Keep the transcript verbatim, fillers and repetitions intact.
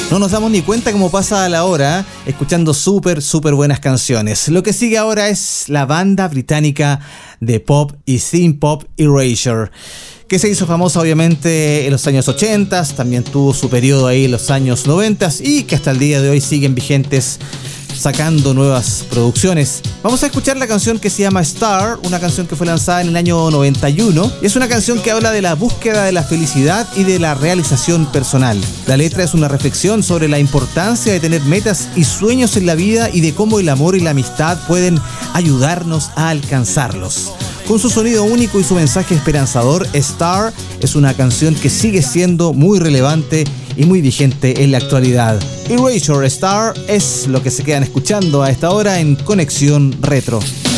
No nos damos ni cuenta cómo pasa la hora escuchando súper, súper buenas canciones. Lo que sigue ahora es la banda británica de pop y synth pop Erasure, que se hizo famosa obviamente en los años ochenta, también tuvo su periodo ahí en los años noventa y que hasta el día de hoy siguen vigentes sacando nuevas producciones. Vamos a escuchar la canción que se llama Star, una canción que fue lanzada en el año noventa y uno. Y es una canción que habla de la búsqueda de la felicidad y de la realización personal. La letra es una reflexión sobre la importancia de tener metas y sueños en la vida y de cómo el amor y la amistad pueden ayudarnos a alcanzarlos. Con su sonido único y su mensaje esperanzador, Star es una canción que sigue siendo muy relevante y muy vigente en la actualidad. Erasure Star es lo que se quedan escuchando a esta hora en Conexión Retro.